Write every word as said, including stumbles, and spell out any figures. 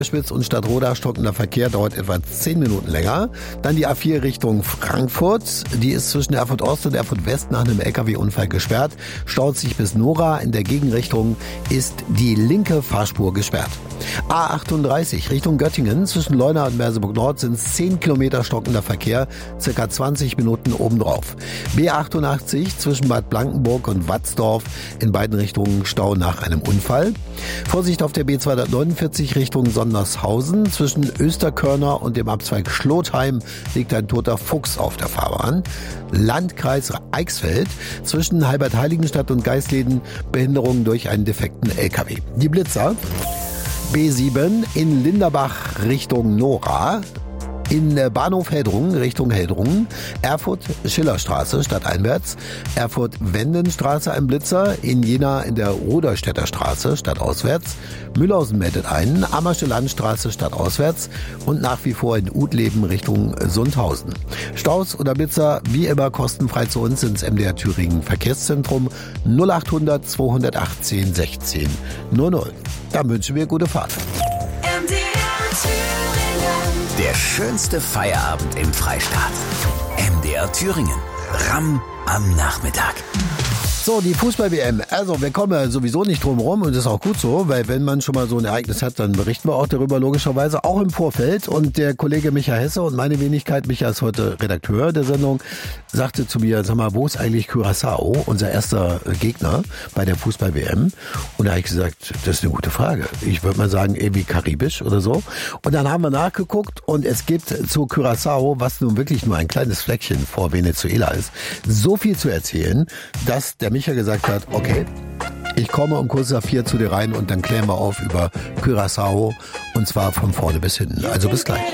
Spitz und Stadtroda stockender Verkehr dauert etwa zehn Minuten länger. Dann die A vier Richtung Frankfurt. Die ist zwischen Erfurt Ost und Erfurt West nach einem L K W-Unfall gesperrt. Staut sich bis Nora. In der Gegenrichtung ist die linke Fahrspur gesperrt. A achtunddreißig Richtung Göttingen. Zwischen Leuna und Merseburg Nord sind zehn Kilometer stockender Verkehr. Circa zwanzig Minuten obendrauf. B achtundachtzig zwischen Bad Blankenburg und Watzdorf. In beiden Richtungen Stau nach einem Unfall. Vorsicht auf der B zweihundertneunundvierzig Richtung Sondershausen. Zwischen Österkörner und dem Abzweig Schlotheim liegt ein toter Fuchs auf der Fahrbahn. Landkreis Eichsfeld. Zwischen Halbert-Heiligenstadt und Geisleden Behinderungen durch einen defekten L K W. Die Blitzer. B sieben in Linderbach Richtung Nora. In Bahnhof Heldrungen Richtung Heldrungen, Erfurt Schillerstraße stadteinwärts, Erfurt Wendenstraße ein Blitzer, in Jena in der Roderstädter Straße stadtauswärts, Mühlhausen meldet einen, Ammersche Landstraße stadtauswärts und nach wie vor in Utleben Richtung Sundhausen. Staus oder Blitzer wie immer kostenfrei zu uns ins M D R Thüringen Verkehrszentrum null achthundert zweihundertachtzehn sechzehn null null. Dann wünschen wir gute Fahrt. Der schönste Feierabend im Freistaat. M D R Thüringen. Ramm am Nachmittag. So, die Fußball-W M. Also, wir kommen ja sowieso nicht drum rum und das ist auch gut so, weil wenn man schon mal so ein Ereignis hat, dann berichten wir auch darüber, logischerweise, auch im Vorfeld. Und der Kollege Micha Hesse und meine Wenigkeit, Micha ist heute Redakteur der Sendung, sagte zu mir, sag mal, wo ist eigentlich Curaçao, unser erster Gegner bei der Fußball-W M? Und da habe ich gesagt, das ist eine gute Frage. Ich würde mal sagen, irgendwie karibisch oder so. Und dann haben wir nachgeguckt und es gibt zu Curaçao, was nun wirklich nur ein kleines Fleckchen vor Venezuela ist, so viel zu erzählen, dass der Micha gesagt hat, okay, ich komme um kurz nach vier zu dir rein und dann klären wir auf über Curaçao und zwar von vorne bis hinten. Also bis gleich.